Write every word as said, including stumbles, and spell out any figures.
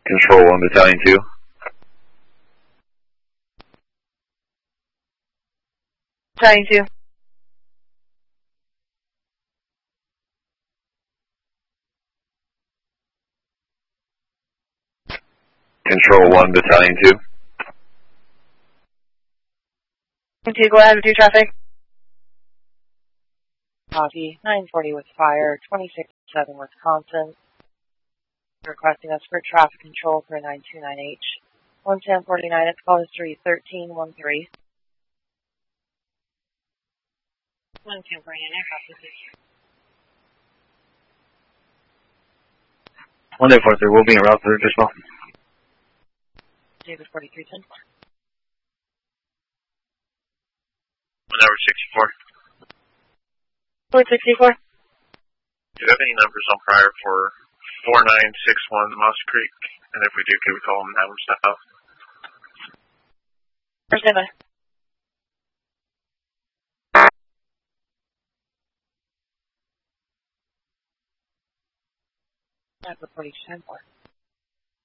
Control one, Battalion two. Battalion two. Control one, Battalion two. two, go ahead with your traffic. Copy. nine forty with fire, twenty-six seven Wisconsin. Requesting us for traffic control for nine two nine H. one ten forty-nine, it's call history thirteen one three. one ten forty-nine, copy. one day forty-three, we'll be en route for as well. David forty-three ten. one hour sixty-four. Fort sixty-four. Do you have any numbers on prior for four nine six one Moss Creek? And if we do, can we call them now style? First standby. That's forty ten four.